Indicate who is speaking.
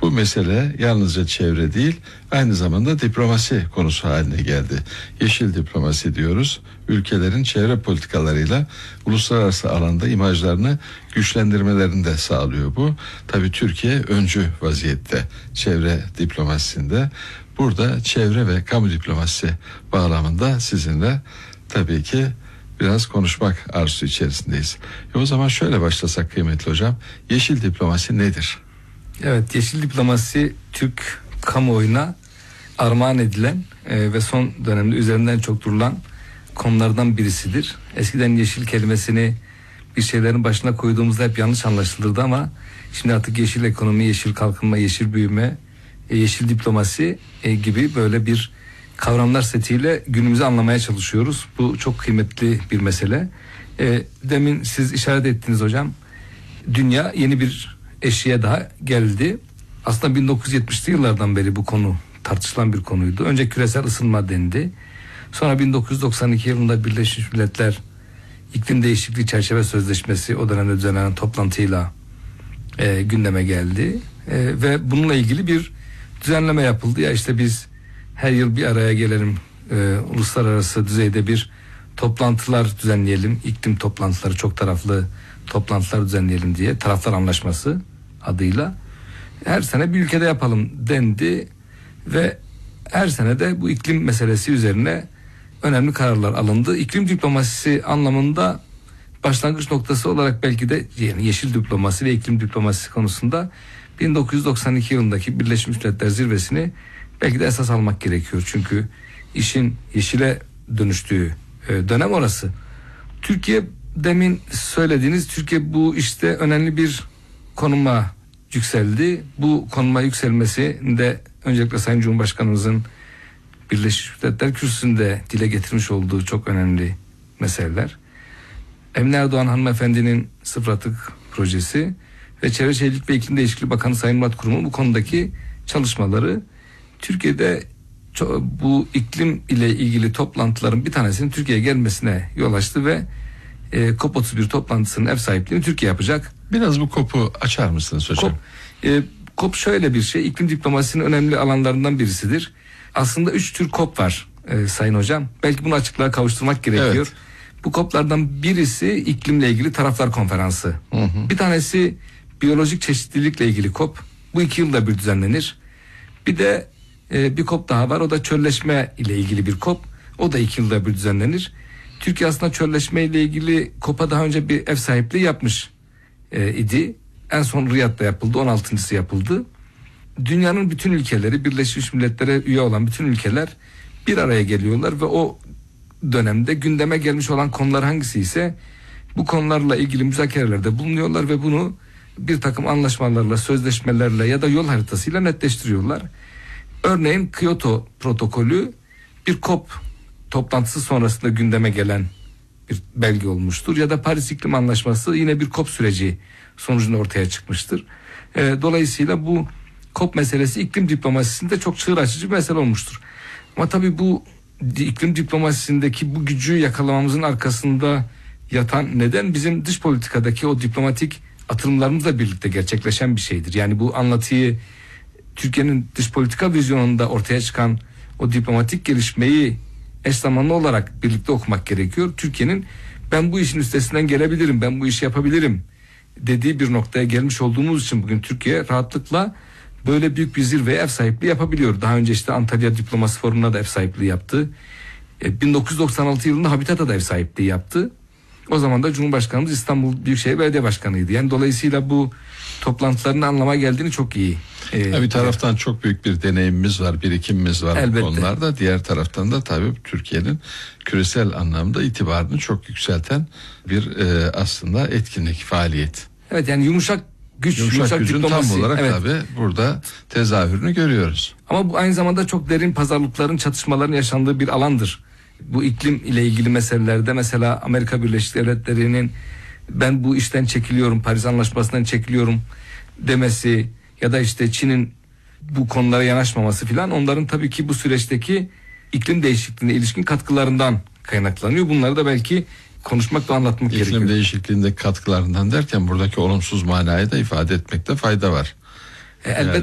Speaker 1: Bu mesele yalnızca çevre değil, aynı zamanda diplomasi konusu haline geldi. Yeşil diplomasi diyoruz. Ülkelerin çevre politikalarıyla uluslararası alanda imajlarını güçlendirmelerini de sağlıyor bu. Tabii Türkiye öncü vaziyette çevre diplomasisinde. Burada çevre ve kamu diplomasisi bağlamında sizinle tabii ki biraz konuşmak arzusu içerisindeyiz. O zaman şöyle başlasak kıymetli hocam. Yeşil diplomasi nedir?
Speaker 2: Evet, yeşil diplomasi Türk kamuoyuna armağan edilen ve son dönemde üzerinden çok durulan konulardan birisidir. Eskiden yeşil kelimesini bir şeylerin başına koyduğumuzda hep yanlış anlaşılırdı ama şimdi artık yeşil ekonomi, yeşil kalkınma, yeşil büyüme, yeşil diplomasi gibi böyle bir kavramlar setiyle günümüzü anlamaya çalışıyoruz. Bu çok kıymetli bir mesele. Demin siz işaret ettiniz hocam. Dünya yeni bir eşiğe daha geldi. Aslında 1970'li yıllardan beri bu konu tartışılan bir konuydu. Önce küresel ısınma dendi. Sonra 1992 yılında Birleşmiş Milletler İklim Değişikliği Çerçeve Sözleşmesi o dönemde düzenlenen toplantıyla gündeme geldi. Ve bununla ilgili bir düzenleme yapıldı. Ya işte biz her yıl bir araya gelelim, uluslararası düzeyde bir toplantılar düzenleyelim, iklim toplantıları, çok taraflı toplantılar düzenleyelim diye, taraflar anlaşması adıyla her sene bir ülkede yapalım dendi ve her sene de bu iklim meselesi üzerine önemli kararlar alındı. İklim diplomasisi anlamında başlangıç noktası olarak belki de yani yeşil diplomasi ve iklim diplomasisi konusunda 1992 yılındaki Birleşmiş Milletler Zirvesi'ni belki de esas almak gerekiyor. Çünkü işin yeşile dönüştüğü dönem orası. Türkiye, demin söylediğiniz, Türkiye bu işte önemli bir konuma yükseldi. Bu konuma yükselmesinde öncelikle Sayın Cumhurbaşkanımızın Birleşmiş Milletler Kürsüsü'nde dile getirmiş olduğu çok önemli meseleler. Emine Erdoğan hanımefendinin sıfır atık projesi ve Çevre Şehircilik ve İklim Değişikliği Bakanı Sayın Murat Kurum'un bu konudaki çalışmaları Türkiye'de bu iklim ile ilgili toplantıların bir tanesinin Türkiye'ye gelmesine yol açtı ve COP31 toplantısının ev sahipliğini Türkiye yapacak.
Speaker 1: Biraz bu COP'u açar mısınız hocam?
Speaker 2: COP şöyle bir şey, iklim diplomasisinin önemli alanlarından birisidir. Aslında 3 tür COP var Sayın Hocam. Belki bunu açıklığa kavuşturmak gerekiyor. Evet. Bu COP'lardan birisi iklimle ilgili taraflar konferansı. Bir tanesi biyolojik çeşitlilikle ilgili COP. Bu 2 yılda bir düzenlenir. Bir de bir COP daha var. O da çölleşme ile ilgili bir COP. O da 2 yılda bir düzenlenir. Türkiye aslında çölleşme ile ilgili COP'a daha önce bir ev sahipliği yapmış idi. En son Riyad'da yapıldı. 16.'sı yapıldı. Dünyanın bütün ülkeleri, Birleşmiş Milletler'e üye olan bütün ülkeler bir araya geliyorlar ve o dönemde gündeme gelmiş olan konular hangisi ise bu konularla ilgili müzakerelerde bulunuyorlar ve bunu bir takım anlaşmalarla, sözleşmelerle ya da yol haritasıyla netleştiriyorlar. Örneğin Kyoto protokolü bir COP toplantısı sonrasında gündeme gelen bir belge olmuştur. Ya da Paris İklim Anlaşması yine bir COP süreci sonucunda ortaya çıkmıştır. Dolayısıyla bu COP meselesi iklim diplomasisinde çok çığır açıcı bir mesele olmuştur. Ama tabii bu iklim diplomasisindeki bu gücü yakalamamızın arkasında yatan neden bizim dış politikadaki o diplomatik atılımlarımızla birlikte gerçekleşen bir şeydir. Yani bu anlatıyı Türkiye'nin dış politika vizyonunda ortaya çıkan o diplomatik gelişmeyi eş zamanlı olarak birlikte okumak gerekiyor. Türkiye'nin ben bu işin üstesinden gelebilirim, ben bu işi yapabilirim dediği bir noktaya gelmiş olduğumuz için bugün Türkiye rahatlıkla böyle büyük bir zirveye ev sahipliği yapabiliyor. Daha önce işte Antalya Diplomasi Forumu'na da ev sahipliği yaptı. 1996 yılında Habitat'a da ev sahipliği yaptı. O zaman da Cumhurbaşkanımız İstanbul Büyükşehir Belediye Başkanı'ydı. Yani dolayısıyla bu toplantıların anlama geldiğini çok iyi.
Speaker 1: Bir taraftan çok büyük bir deneyimimiz var, birikimimiz var bu konularda. Diğer taraftan da tabii Türkiye'nin küresel anlamda itibarını çok yükselten bir aslında etkinlik, faaliyet.
Speaker 2: Evet, yani yumuşak
Speaker 1: gücün tam olarak tabii burada tezahürünü görüyoruz.
Speaker 2: Ama bu aynı zamanda çok derin pazarlıkların, çatışmaların yaşandığı bir alandır. Bu iklim ile ilgili meselelerde mesela Amerika Birleşik Devletleri'nin ben bu işten çekiliyorum, Paris Anlaşması'ndan çekiliyorum demesi ya da işte Çin'in bu konulara yanaşmaması filan, onların tabii ki bu süreçteki iklim değişikliğine ilişkin katkılarından kaynaklanıyor. Bunları da belki konuşmak ve anlatmak gerekiyor.
Speaker 1: İklim değişikliğindeki katkılarından derken buradaki olumsuz manayı da ifade etmekte fayda var.
Speaker 2: Elbette.